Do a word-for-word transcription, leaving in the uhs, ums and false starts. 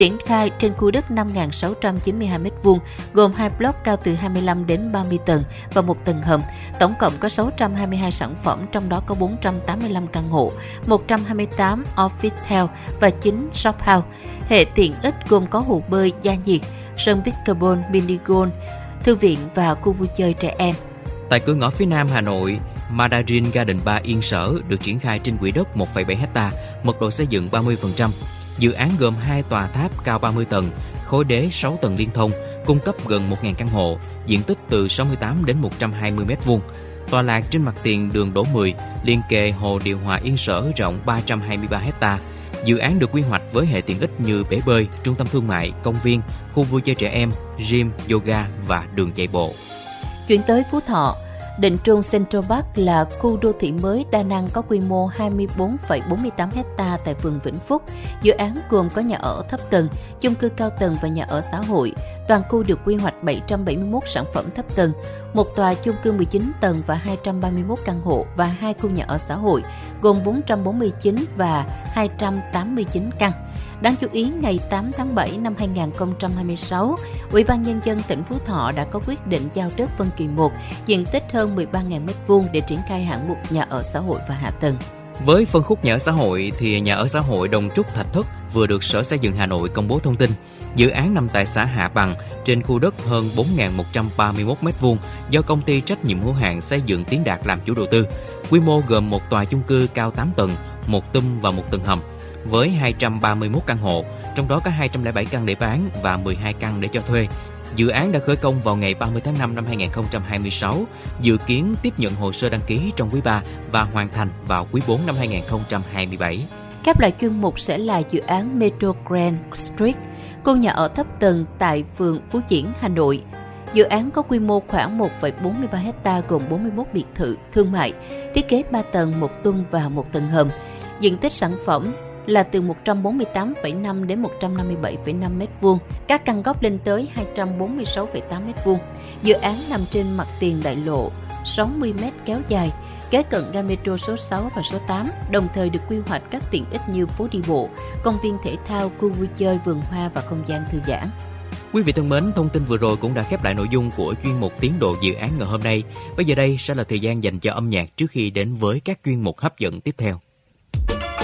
triển khai trên khu đất năm nghìn sáu trăm chín mươi hai mét vuông, gồm hai block cao từ hai mươi lăm đến ba mươi tầng và một tầng hầm. Tổng cộng có sáu trăm hai mươi hai sản phẩm, trong đó có bốn trăm tám mươi lăm căn hộ, một trăm hai mươi tám office và chín shop house. Hệ tiện ích gồm có hồ bơi, gia nhiệt, sân pickleball, mini golf, thư viện và khu vui chơi trẻ em. Tại cửa ngõ phía nam Hà Nội, Mandarin Garden Bar Yên Sở được triển khai trên quỹ đất một phẩy bảy héc ta, mật độ xây dựng ba mươi phần trăm. Dự án gồm hai tòa tháp cao ba mươi tầng, khối đế sáu tầng liên thông, cung cấp gần một nghìn căn hộ, diện tích từ sáu mươi tám đến một trăm hai mươi mét vuông. Tọa lạc trên mặt tiền đường Đỗ mười, liên kề hồ điều hòa Yên Sở rộng ba trăm hai mươi ba héc ta. Dự án được quy hoạch với hệ tiện ích như bể bơi, trung tâm thương mại, công viên, khu vui chơi trẻ em, gym, yoga và đường chạy bộ. Chuyển tới Phú Thọ, Định Trung Central Park là khu đô thị mới đa năng có quy mô hai mươi bốn phẩy bốn mươi tám héc ta tại phường Vĩnh Phúc. Dự án gồm có nhà ở thấp tầng, chung cư cao tầng và nhà ở xã hội. Toàn khu được quy hoạch bảy trăm bảy mươi mốt sản phẩm thấp tầng, một tòa chung cư mười chín tầng và hai trăm ba mươi mốt căn hộ và hai khu nhà ở xã hội gồm bốn trăm bốn mươi chín và hai trăm tám mươi chín căn. Đáng chú ý, ngày tám tháng bảy năm hai nghìn không trăm hai mươi sáu, Ủy ban Nhân dân tỉnh Phú Thọ đã có quyết định giao đất phân kỳ một, diện tích hơn mười ba nghìn mét vuông để triển khai hạng mục nhà ở xã hội và hạ tầng. Với phân khúc nhà ở xã hội thì nhà ở xã hội Đồng Trúc Thạch Thất vừa được Sở Xây dựng Hà Nội công bố thông tin. Dự án nằm tại xã Hạ Bằng trên khu đất hơn bốn nghìn một trăm ba mươi mốt mét vuông do công ty trách nhiệm hữu hạn xây dựng Tiến Đạt làm chủ đầu tư. Quy mô gồm một tòa chung cư cao tám tầng, một tum và một tầng hầm với hai trăm ba mươi mốt căn hộ, trong đó có hai trăm lẻ bảy căn để bán và mười hai căn để cho thuê. Dự án đã khởi công vào ngày ba mươi tháng năm năm hai nghìn không trăm hai mươi sáu, dự kiến tiếp nhận hồ sơ đăng ký trong quý ba và hoàn thành vào quý bốn năm hai nghìn không trăm hai mươi bảy. Khép lại chuyên mục sẽ là dự án Metro Grand Street, khu nhà ở thấp tầng tại phường Phú Diễn, Hà Nội. Dự án có quy mô khoảng một phẩy bốn mươi ba héc ta gồm bốn mươi mốt biệt thự thương mại, thiết kế ba tầng, một tung và một tầng hầm. Diện tích sản phẩm là từ một trăm bốn mươi tám phẩy năm đến một trăm năm mươi bảy phẩy năm mét vuông, các căn góc lên tới hai trăm bốn mươi sáu phẩy tám mét vuông. Dự án nằm trên mặt tiền đại lộ sáu mươi mét kéo dài, kế cận ga metro số sáu và số tám, đồng thời được quy hoạch các tiện ích như phố đi bộ, công viên thể thao, khu vui chơi, vườn hoa và không gian thư giãn. Quý vị thân mến, thông tin vừa rồi cũng đã khép lại nội dung của chuyên mục Tiến độ dự án ngày hôm nay. Bây giờ đây sẽ là thời gian dành cho âm nhạc trước khi đến với các chuyên mục hấp dẫn tiếp theo.